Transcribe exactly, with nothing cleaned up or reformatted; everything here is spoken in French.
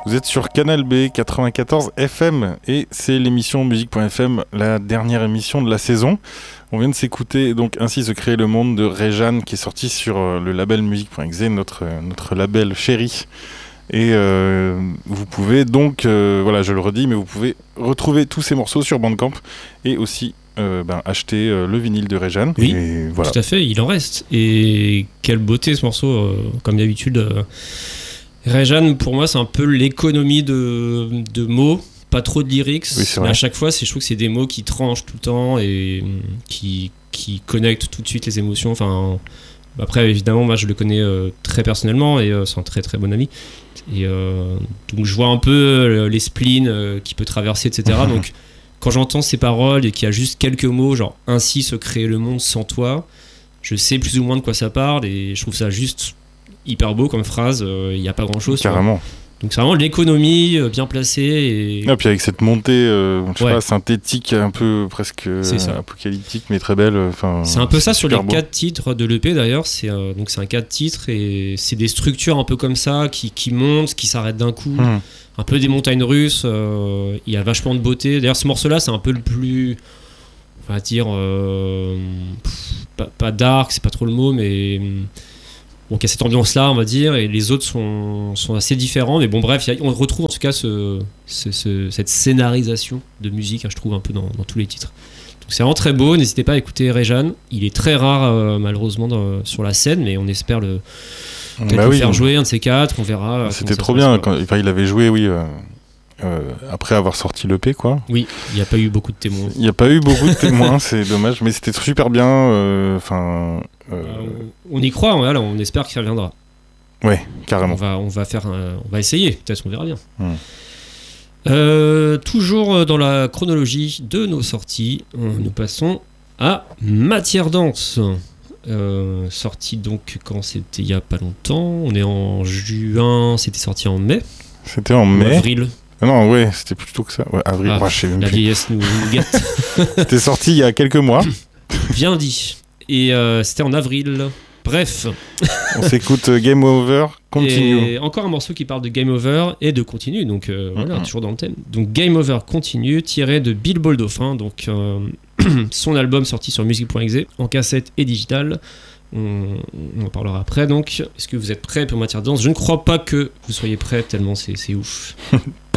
Vous êtes sur Canal B quatre-vingt-quatorze F M et c'est l'émission musique point f m, la dernière émission de la saison. On vient de s'écouter donc Ainsi se crée le monde de Réjeanne qui est sorti sur le label musique point e x e, notre, notre label chéri. Et euh, vous pouvez donc, euh, voilà, je le redis, mais vous pouvez retrouver tous ces morceaux sur Bandcamp et aussi euh, ben, acheter euh, le vinyle de Réjeanne. Oui, et voilà. Tout à fait, il en reste. Et quelle beauté ce morceau, euh, comme d'habitude. Euh, Réjeanne, pour moi, c'est un peu l'économie de, de mots, pas trop de lyrics, oui, mais à chaque fois, c'est, je trouve que c'est des mots qui tranchent tout le temps et qui, qui connectent tout de suite les émotions. Enfin, après, évidemment, moi, je le connais euh, très personnellement et euh, c'est un très très bon ami. Et euh, donc, je vois un peu euh, les spleens euh, qu'il peut traverser, et cetera. Donc, quand j'entends ces paroles et qu'il y a juste quelques mots, genre « Ainsi se créer le monde sans toi », je sais plus ou moins de quoi ça parle et je trouve ça juste hyper beau comme phrase, il euh, n'y a pas grand chose. Carrément. Donc c'est vraiment l'économie euh, bien placée. Et... et puis avec cette montée euh, je sais ouais. pas, synthétique, un peu presque euh, apocalyptique, mais très belle. C'est un peu ça sur les beau. quatre titres de l'E P d'ailleurs. C'est, euh, donc c'est un quatre titres et c'est des structures un peu comme ça qui, qui montent, qui s'arrêtent d'un coup. Mmh. Un peu des montagnes russes. Euh, il y a vachement de beauté. D'ailleurs ce morceau-là c'est un peu le plus... On va dire... Euh, pff, pas, pas dark, c'est pas trop le mot, mais... Donc il y a cette ambiance-là, on va dire, et les autres sont, sont assez différents. Mais bon, bref, y a, on retrouve en tout cas ce, ce, ce, cette scénarisation de musique, hein, je trouve, un peu dans, dans tous les titres. Donc c'est vraiment très beau. N'hésitez pas à écouter Réjeanne. Il est très rare, euh, malheureusement, dans, sur la scène, mais on espère le, peut-être bah le oui. faire jouer, un de ces quatre. On verra. C'était trop bien. Quand, enfin, il avait joué, oui. Euh... Euh, après avoir sorti l'E P, quoi. Oui, il n'y a pas eu beaucoup de témoins. Il n'y a pas eu beaucoup de témoins, c'est dommage, mais c'était super bien. Enfin, euh, euh... on y croit, voilà, on espère qu'il reviendra. Ouais, carrément. On va, on va faire, un, on va essayer. Peut-être, on verra bien. Hmm. Euh, toujours dans la chronologie de nos sorties, nous passons à Matière Dense. Euh, sorti donc quand c'était il y a pas longtemps. On est en juin, c'était sorti en mai. C'était en mai. Avril. Non, ouais, c'était plutôt que ça. Ouais, avril. Ah, ouais, je sais même la plus. vieillesse nous, nous guette. C'était sorti il y a quelques mois. Bien dit. Et euh, c'était en avril. Bref. On s'écoute Game Over, Continue. Et encore un morceau qui parle de Game Over et de Continue. Donc euh, mm-hmm. voilà, toujours dans le thème. Donc Game Over, Continue, tiré de Bill Dauphin. Donc euh, son album sorti sur musique point e x e en cassette et digital. On, on en parlera après. Donc, est-ce que vous êtes prêts pour Matière Dense ? Je ne crois pas que vous soyez prêts tellement c'est, c'est ouf.